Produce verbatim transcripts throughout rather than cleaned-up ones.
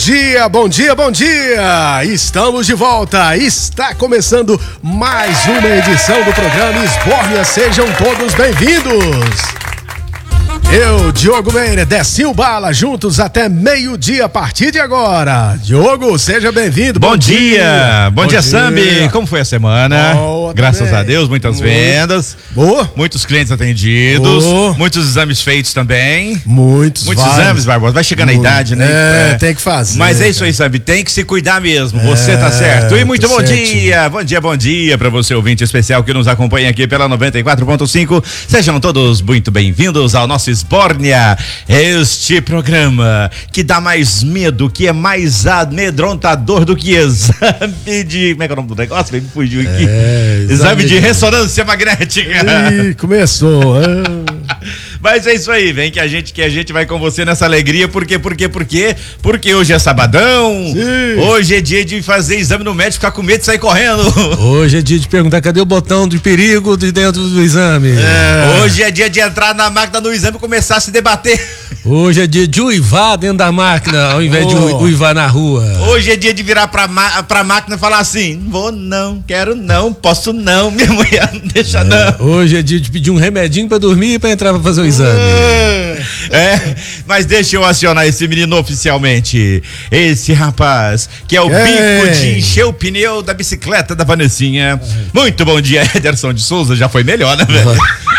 Dia, bom dia, bom dia! Estamos de volta, está começando mais uma edição do programa Esbórnia, sejam todos bem-vindos! Eu, Diogo Meira, Decinho Bala, juntos até meio-dia a partir de agora. Diogo, seja bem-vindo. Bom, bom dia. dia, bom, bom dia, dia, Sambi. Como foi a semana? Boa, Graças também. a Deus, muitas Boa. vendas. Boa. Muitos clientes atendidos. Boa. Muitos exames feitos também. Muitos. Muitos vários. exames, Barbosa. Vai chegando muito. a idade, né? É, é, tem que fazer. Mas é isso aí, Sambi. Tem que se cuidar mesmo. É, você tá certo. E muito tá bom certo. dia. Bom dia, bom dia pra você, ouvinte especial que nos acompanha aqui pela noventa e quatro ponto cinco. Sejam todos muito bem-vindos ao nosso Esbórnia, este programa que dá mais medo, que é mais amedrontador do que exame de... Como é que é o nome do negócio? Me fugiu aqui. É, exame, exame de ressonância magnética. Ih, começou. Mas é isso aí, vem que a gente que a gente vai com você nessa alegria, por quê, por quê, por quê? Porque hoje é sabadão, Sim. hoje é dia de fazer exame no médico, ficar com medo de sair correndo. Hoje é dia de perguntar cadê o botão de perigo de dentro do exame. É. Hoje é dia de entrar na máquina do exame e começar a se debater. Hoje é dia de uivar dentro da máquina, ao invés oh. de uivar na rua. Hoje é dia de virar pra, pra máquina e falar assim, vou não, quero não, posso não, minha mulher não deixa é. não. Hoje é dia de pedir um remedinho pra dormir e pra entrar pra fazer o exame. É, mas deixa eu acionar esse menino oficialmente. Esse rapaz, que é o Ei. bico de encher o pneu da bicicleta da Vanessinha. Muito bom dia, Ederson de Souza. Já foi melhor, né, velho?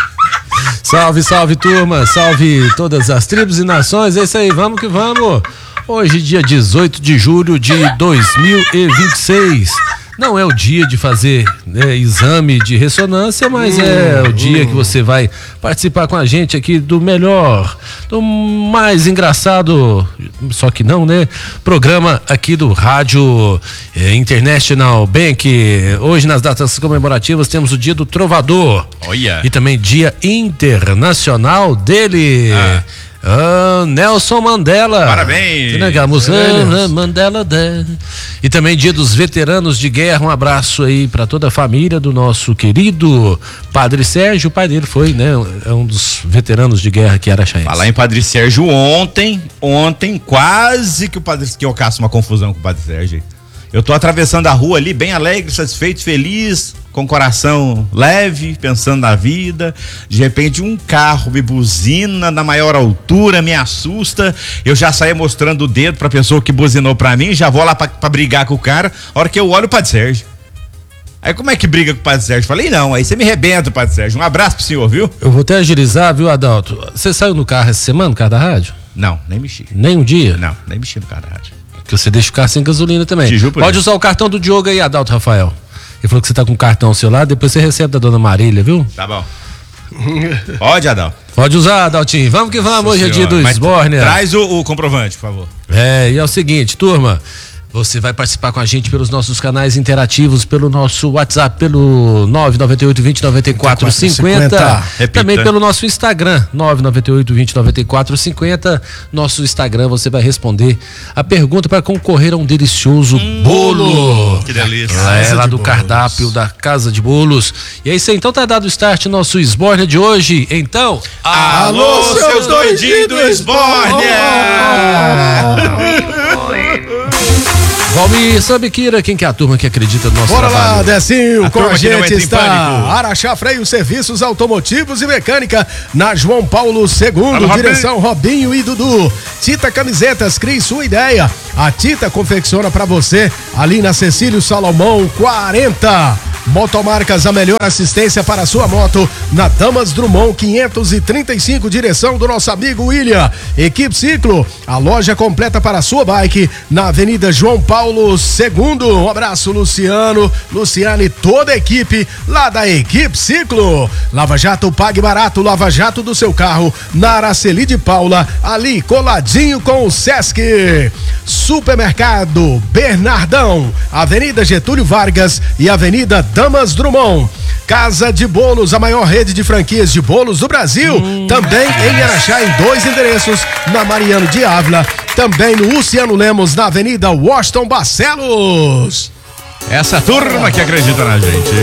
Salve, salve, turma. Salve todas as tribos e nações. É isso aí, vamos que vamos. Hoje, dia dezoito de julho de dois mil e vinte e seis. Não é o dia de fazer né, exame de ressonância, mas é o dia que você vai participar com a gente aqui do melhor, do mais engraçado, só que não, né? Programa aqui do Rádio eh, International Bank. Hoje, nas datas comemorativas, temos o dia do Trovador. Olha. E também dia internacional dele. Ah. Ah, Nelson Mandela. Parabéns. Aquela música é, Mandela Day. E também dia dos veteranos de guerra. Um abraço aí para toda a família do nosso querido Padre Sérgio. O pai dele foi, né? É um dos veteranos de guerra que era Araxaense. Falar em Padre Sérgio, ontem, ontem quase que o Padre que eu caço uma confusão com o Padre Sérgio. Eu tô atravessando a rua ali, bem alegre, satisfeito, feliz, com o coração leve, pensando na vida. De repente, um carro me buzina na maior altura, me assusta. Eu já saí mostrando o dedo pra pessoa que buzinou pra mim, já vou lá pra, pra brigar com o cara. A hora que eu olho o Padre Sérgio. Aí como é que briga com o Padre Sérgio? Falei, não, aí você me arrebenta, Padre Sérgio. Um abraço pro senhor, viu? Eu vou até agilizar, viu, Adalto? Você saiu no carro essa semana, no carro da rádio? Não, nem mexi. Nem um dia? Não, nem mexi no carro da rádio. Que você deixa o carro sem gasolina também. Pode usar o cartão do Diogo aí, Adalto Rafael. Ele falou que você tá com o cartão seu lá, depois você recebe da dona Marília, viu? Tá bom. Pode, Adalto. Pode usar, Adaltinho. Vamos que vamos, Nossa hoje senhora. é dia do Esbórnia. Traz o, o comprovante, por favor. É, e é o seguinte, turma. Você vai participar com a gente pelos nossos canais interativos, pelo nosso WhatsApp, pelo nove nove oito dois zero nove quatro cinco zero. Também pelo nosso Instagram, nove nove oito dois zero nove quatro cinco zero. Nosso Instagram, você vai responder a pergunta para concorrer a um delicioso hum, bolo. Que delícia. É, lá do bolos. Cardápio da Casa de Bolos. E é isso aí, então tá dado o start nosso Esbórnia de hoje. Então, alô, alô seus doidinhos do Esbórnia! Valmir, Sambiquira, quem que é a turma que acredita no nosso Bora trabalho? Bora lá, Decinho, a com a gente está Araxá Freio Serviços Automotivos e Mecânica, na João Paulo segundo, Alô, direção Robinho. Robinho e Dudu. Tita Camisetas, crie sua ideia. A Tita confecciona pra você, ali na Cecílio Salomão quarenta. Motomarcas, a melhor assistência para a sua moto, na Damas Drummond quinhentos e trinta e cinco, direção do nosso amigo William. Equipe Ciclo, a loja completa para a sua bike, na Avenida João Paulo segundo. Um abraço, Luciano, Luciano e toda a equipe lá da Equipe Ciclo. Lava Jato, pague barato, Lava Jato do seu carro, na Araceli de Paula, ali coladinho com o Sesc. Supermercado Bernardão, Avenida Getúlio Vargas e Avenida Damas Drummond. Casa de Bolos, a maior rede de franquias de bolos do Brasil. Hum, também em Araxá, em dois endereços, na Mariano de Ávila, também no Luciano Lemos, na Avenida Washington Barcelos. Essa turma que acredita na gente.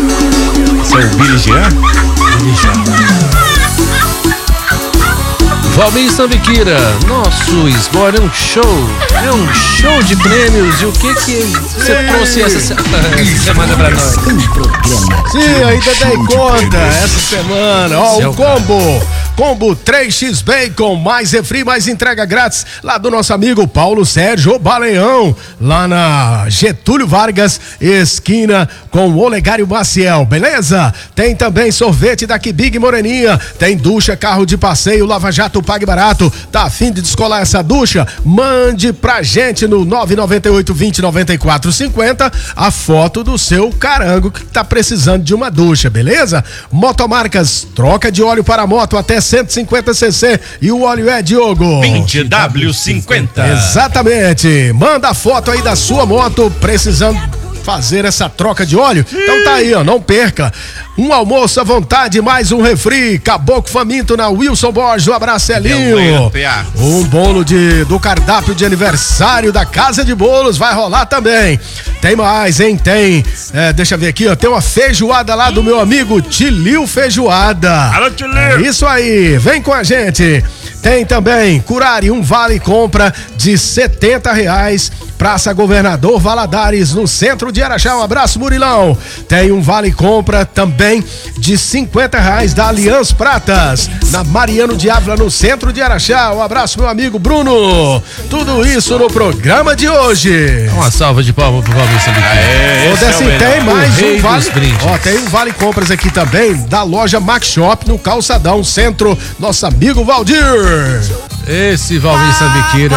Seu Billy Jean? Billy Jean. Valmir Sambiquira, nosso esbora é um show, é um show de prêmios. E o que que você trouxe essa, essa semana pra nós? Sim, ainda dei conta essa semana. Ó, o combo, combo três x Bacon, mais refri, mais entrega grátis, lá do nosso amigo Paulo Sérgio Baleão, lá na Getúlio Vargas, esquina com o Olegário Maciel, beleza? Tem também sorvete da Big Moreninha, tem ducha, carro de passeio, Lava Jato, pague barato. Tá a fim de descolar essa ducha? Mande pra gente no nove nove oito, vinte, noventa e quatro, cinquenta a foto do seu carango que tá precisando de uma ducha, beleza? Motomarcas, troca de óleo para moto até cento e cinquenta cc e o óleo é, Diogo? vinte W cinquenta. Exatamente. Manda a foto aí da sua moto precisando fazer essa troca de óleo. Então tá aí, ó, não perca. Um almoço à vontade, mais um refri, Caboclo Faminto na Wilson Borges, um abraço, Elinho. Um bolo de, do cardápio de aniversário da Casa de Bolos vai rolar também. Tem mais, hein? Tem, é, deixa eu ver aqui, ó, tem uma feijoada lá do meu amigo Tilil Feijoada. Alô, Tilil. É isso aí, vem com a gente. Tem também Curari, um vale compra de setenta reais, Praça Governador Valadares, no centro de Araxá. Um abraço, Murilão. Tem um vale compra também de cinquenta reais da Aliança Pratas, na Mariano de Ávila, no centro de Araxá. Um abraço, meu amigo Bruno. Tudo isso no programa de hoje. Uma salva de palmas pro Valmir Sambiquira. Ô, Desce, é tem mais um vale. Ó, tem um vale compras aqui também da loja Max Shop no Calçadão Centro. Nosso amigo Valdir. Esse Valmir Sambiquira